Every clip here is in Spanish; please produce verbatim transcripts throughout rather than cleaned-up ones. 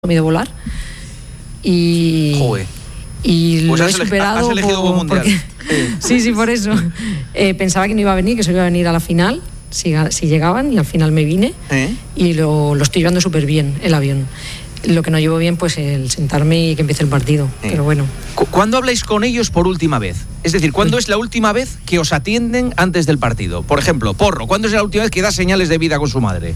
comido volar. Y, Joder. y Pues lo has he superado. has elegido por, buen mundial. porque, sí, sí, por eso. Eh, pensaba que no iba a venir, que se iba a venir a la final, si, si llegaban, y al final me vine. ¿Eh? Y lo, lo estoy llevando súper bien, el avión. Lo que no llevo bien, pues el sentarme y que empiece el partido. ¿Eh? Pero bueno. ¿Cuándo habláis con ellos por última vez? Es decir, ¿cuándo es la última vez que os atienden antes del partido? Por ejemplo, Porro, ¿cuándo es la última vez que da señales de vida con su madre?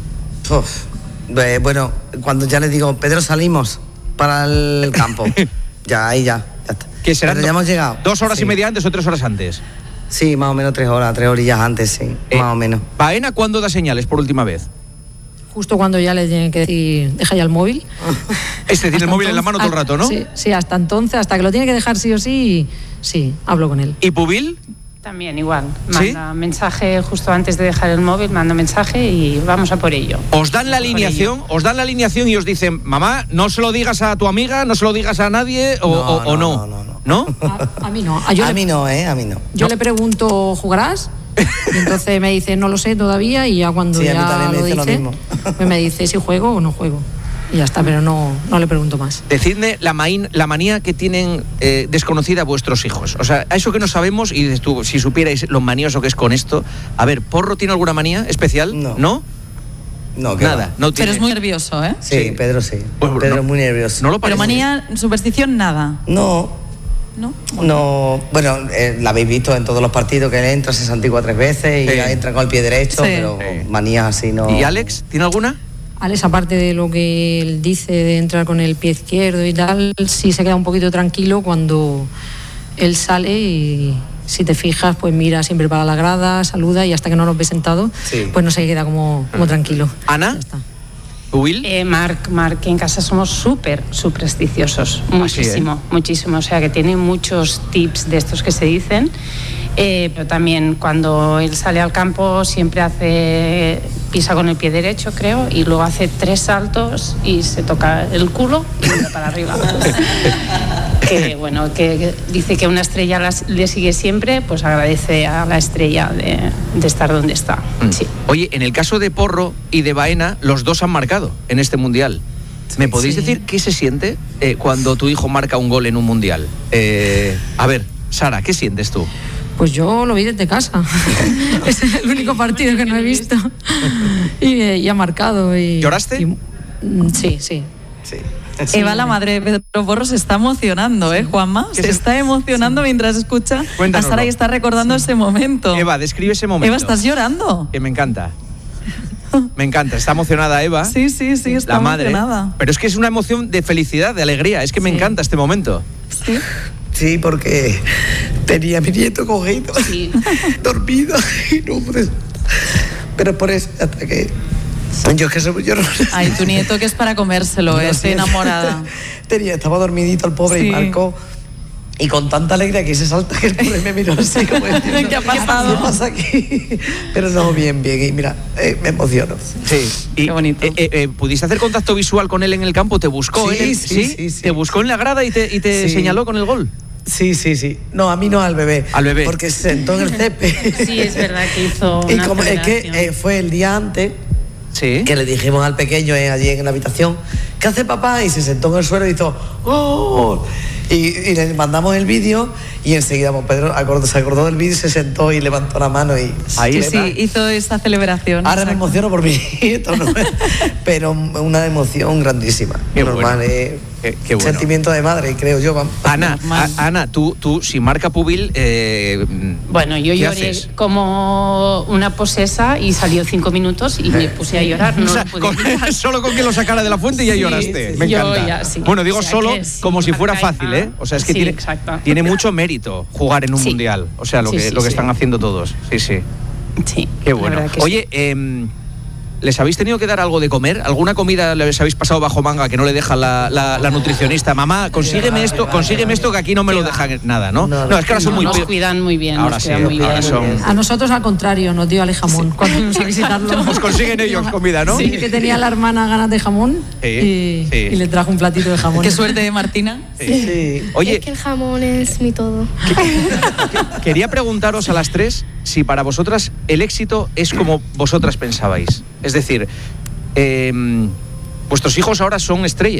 Uf, eh, bueno, cuando ya le digo, Pedro, salimos para el campo. ya, ahí ya, ya está. Que serán Pero ya hemos llegado. ¿Dos horas Sí. y media antes o tres horas antes? Sí, más o menos tres horas, tres orillas antes, sí, Eh, más o menos. ¿Baena cuándo da señales por última vez? Justo cuando ya le tienen que decir, deja ya el móvil. Este tiene el Hasta móvil en la mano todo el rato, ¿no? Sí, sí, hasta entonces, hasta que lo tiene que dejar sí o sí, sí, hablo con él. ¿Y Pubil? También igual, ¿Sí? manda mensaje justo antes de dejar el móvil, manda mensaje y vamos a por ello. Os dan la Por alineación, os dan la alineación y os dicen, mamá, no se lo digas a tu amiga, no se lo digas a nadie o No, o- o no, no. no, no, no. ¿No? A, a mí no. A, yo A le, mí no, ¿eh? A mí no. yo le pregunto, ¿jugarás? Y entonces me dice, no lo sé todavía, y ya cuando Sí, a mí ya también me lo dice lo dice, mismo. pues me dice si juego o no juego. Y ya está, pero no, no le pregunto más. Decidme la, maín- la manía que tienen eh, desconocida vuestros hijos. O sea, a eso que no sabemos, y dices tú, si supierais lo manioso que es con esto. A ver, ¿Porro tiene alguna manía especial? No. ¿No? No, que Nada, va. no Pero tiene. es muy nervioso, ¿eh? Sí, Sí. Pedro sí. Pues, Pedro no- es muy nervioso. No lo Pero parece. manía, superstición, nada, No, ¿no? no. Bueno, eh, la habéis visto en todos los partidos que él entra, se santigua tres veces y Sí. ya entra con el pie derecho, Sí. pero Sí. manías así no. ¿Y Alex, tiene alguna? Alex, aparte de lo que él dice de entrar con el pie izquierdo y tal, sí se queda un poquito tranquilo cuando él sale y si te fijas, pues mira siempre para la grada, saluda y hasta que no nos ve sentado, Sí. pues no se queda como, como tranquilo. ¿Ana? Ya está. ¿Pubil? Eh, Marc, Marc, en casa somos súper supersticiosos, muchísimo, muchísimo. O sea que tiene muchos tips de estos que se dicen. Eh, pero también cuando él sale al campo siempre hace, pisa con el pie derecho, creo, y luego hace tres saltos y se toca el culo y mira para arriba. que bueno, que, que dice que una estrella las- le sigue siempre, pues agradece a la estrella de, de estar donde está. Mm. Sí. Oye, en el caso de Porro y de Baena, los dos han marcado en este mundial. ¿Me podéis Sí. decir qué se siente eh, cuando tu hijo marca un gol en un mundial? Eh, a ver, Sara, ¿qué sientes tú? Pues yo lo vi desde casa. Es el único partido que no he visto. Y, eh, y ha marcado. Y, ¿Lloraste? y- mm, sí, sí. Sí. Eva, la madre de Pedro Porro, se está emocionando, ¿eh, Juanma? ¿Qué Se se- está emocionando mientras escucha Cuéntanoslo. a Sara y está recordando ese momento. Eva, describe ese momento. Eva, ¿estás llorando? Que me encanta. Me encanta, está emocionada Eva. Sí, sí, sí, está la madre. emocionada. Pero es que es una emoción de felicidad, de alegría. Es que me Sí. encanta este momento. Sí. Sí, porque tenía a mi nieto cogido, Sí. dormido, y no pude. Pero por eso, hasta que. Yo es que soy yo no. Ay, tu nieto que es para comérselo, Lo eh, estoy siento. enamorada. Tenía, estaba dormidito el pobre Sí. y marcó. Y con tanta alegría que se salta que el pobre me miró así como diciendo, ¿Qué ha pasado? ¿Qué pasa aquí? Pero no, bien, bien. Y mira, eh, me emociono. Sí. Y, Qué bonito. eh, eh, eh, ¿Pudiste hacer contacto visual con él en el campo? ¿Te buscó? Sí, él en- sí, sí, sí. ¿Te buscó en la grada y te, y te Sí. señaló con el gol? Sí, sí, sí. No, a mí no, al bebé. Al bebé. Porque se sentó en el césped. Sí, es verdad que hizo Y una como es que celebración. eh, fue el día antes Sí. que le dijimos al pequeño eh, allí en la habitación, ¿qué hace papá? Y se sentó en el suelo y hizo ¡oh! Y, y le mandamos el vídeo y enseguida pues, Pedro acordó, se acordó del vídeo y se sentó y levantó la mano y... Ahí Sí, está. sí, hizo esa celebración. Ahora me exacto. emociono por mi nieto, ¿no? Pero una emoción grandísima. Qué normal, bueno. eh, Qué- qué bueno. Sentimiento de madre, creo yo. vamos. Ana, Normal. a- Ana, tú, tú, si marca Pubil, eh, Bueno, yo ¿qué lloré haces? como una posesa y salió cinco minutos y me puse a llorar. No O sea, lo pude con- evitar. solo con que lo sacara de la fuente ya Sí, lloraste. sí, Me yo encanta. ya, sí. Bueno, digo O sea solo que sí, como si fuera marca y- fácil, ¿eh? O sea, es que Sí, tiene, exacto. tiene mucho mérito jugar en un Sí. mundial. O sea, lo Sí, que, sí, lo que sí. están haciendo todos. Sí, sí. Sí, Qué la bueno. verdad que Oye, em, ¿les habéis tenido que dar algo de comer? ¿Alguna comida les habéis pasado bajo manga que no le deja la, la- la nutricionista? Mamá, consígueme esto, consígueme esto que aquí no me lo dejan nada, ¿no? No, No, es que ahora sí. son No, muy... nos pi- cuidan muy bien. Ahora nos sí, cuidan muy ahora bien. son- A nosotros al contrario, nos dio Ale jamón cuando fuimos a visitarlo. Os consiguen ellos comida, ¿no? Sí, que tenía la hermana ganas de jamón Sí, y, sí. y le trajo un platito de jamón. Qué suerte, Martina. Sí. Oye, Es que el jamón es mi todo. quería preguntaros a las tres si para vosotras el éxito es como vosotras pensabais. Es decir, em, vuestros hijos ahora son estrellas.